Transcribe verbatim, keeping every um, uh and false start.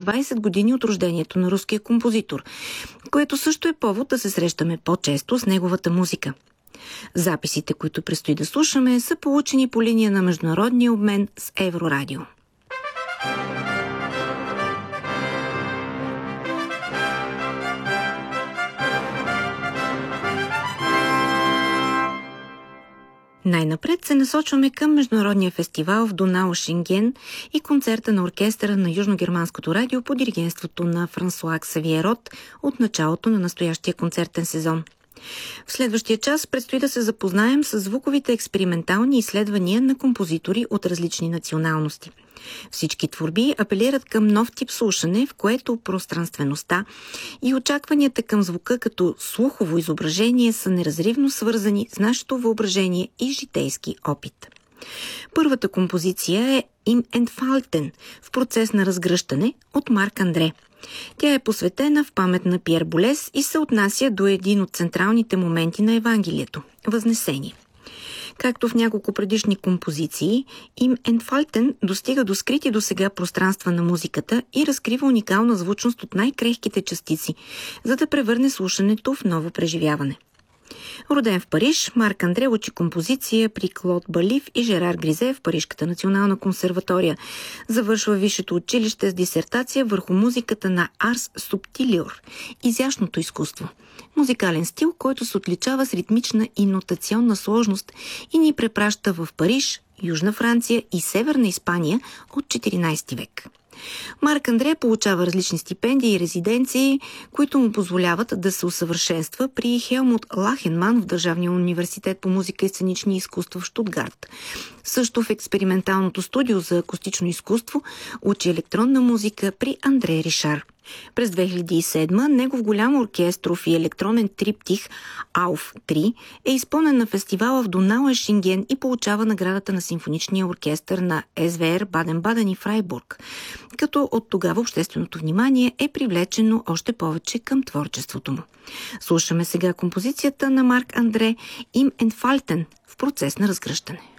двайсет години от рождението на руския композитор, което също е повод да се срещаме по-често с неговата музика. Записите, които предстои да слушаме, са получени по линия на международния обмен с Еврорадио. Най-напред се насочваме към международния фестивал в Донау Шенген и концерта на оркестъра на Южногерманското радио по диригентството на Франсуа Ксавие Рот от началото на настоящия концертен сезон. В следващия час предстои да се запознаем с звуковите експериментални изследвания на композитори от различни националности. Всички творби апелират към нов тип слушане, в което пространствеността и очакванията към звука като слухово изображение са неразривно свързани с нашето въображение и житейски опит. Първата композиция е Им Entfalten в процес на разгръщане от Марк Андре. Тя е посветена в памет на Пиер Болес и се отнася до един от централните моменти на Евангелието – Възнесение. Както в няколко предишни композиции, Им Entfalten достига до скрити досега пространства на музиката и разкрива уникална звучност от най-крехките частици, за да превърне слушането в ново преживяване. Роден в Париж, Марк Андре учи композиция при Клод Балив и Жерар Гризе в Парижката национална консерватория. Завършва висшето училище с дисертация върху музиката на Арс Субтилиор – изящното изкуство. Музикален стил, който се отличава с ритмична и нотационна сложност и ни препраща в Париж, Южна Франция и Северна Испания от четиринайсети век. Марк Андре получава различни стипендии и резиденции, които му позволяват да се усъвършенства при Хелмут Лахенман в Държавния университет по музика и сценични изкуства в Щутгарт. Също в експерименталното студио за акустично изкуство учи електронна музика при Андре Ришар. През две хиляди и седма негов голям оркестров и електронен триптих Ауф три е изпълнен на фестивала в Донау Шенген и получава наградата на симфоничния оркестър на Ес Ве Ер Баден-Баден и Фрайбург, като от тогава общественото внимание е привлечено още повече към творчеството му. Слушаме сега композицията на Марк Андре Им Entfalten в процес на разгръщане.